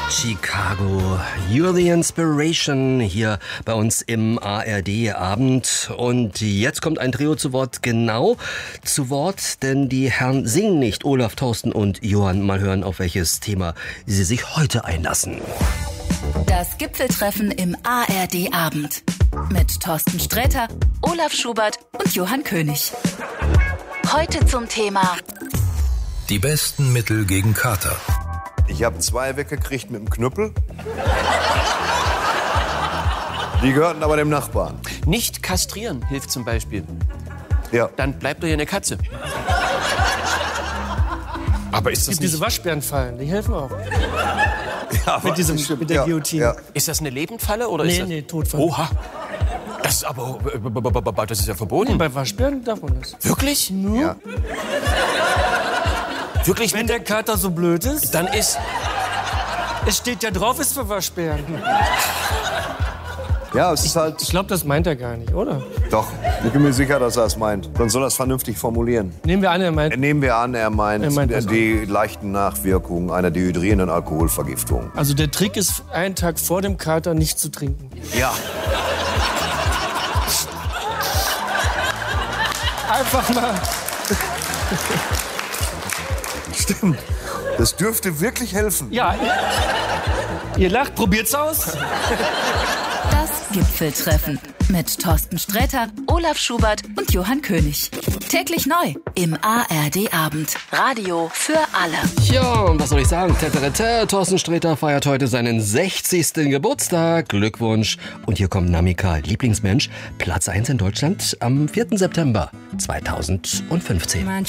Chicago, You're the Inspiration hier bei uns im ARD-Abend. Und jetzt kommt ein Trio zu Wort, denn die Herren singen nicht. Olaf, Thorsten und Johann. Mal hören, auf welches Thema sie sich heute einlassen. Das Gipfeltreffen im ARD-Abend mit Thorsten Sträter, Olaf Schubert und Johann König. Heute zum Thema: Die besten Mittel gegen Kater. Ich habe 2 weggekriegt mit dem Knüppel. Die gehörten aber dem Nachbarn. Nicht kastrieren hilft zum Beispiel. Ja. Dann bleibt doch hier eine Katze. Aber ist das Diese Waschbärenfallen, die helfen auch. Ja, Mit der Guillotine. Ja. Ist das eine Lebendfalle oder ist das... Nee, Todfall. Oha. Das ist aber... Das ist ja verboten. Bei Waschbären darf man das. Wirklich? Ja. Wirklich? Wenn der Kater so blöd ist, Dann ist... es steht ja drauf, ist für Waschbären. Ja, es ist halt... Ich glaube, das meint er gar nicht, oder? Doch, ich bin mir sicher, dass er es meint. Dann soll er es vernünftig formulieren. Nehmen wir an, er meint. Nehmen wir an, er meint das die leichten Nachwirkungen einer dehydrierenden Alkoholvergiftung. Also der Trick ist, einen Tag vor dem Kater nicht zu trinken. Ja. Einfach mal. Stimmt. Das dürfte wirklich helfen. Ja, ihr lacht, probiert's aus. Das Gipfeltreffen mit Thorsten Sträter, Olaf Schubert und Johann König. Täglich neu im ARD-Abend. Radio für alle. Ja, und was soll ich sagen? Thorsten Sträter feiert heute seinen 60. Geburtstag. Glückwunsch. Und hier kommt Namika, Lieblingsmensch, Platz 1 in Deutschland am 4. September 2015.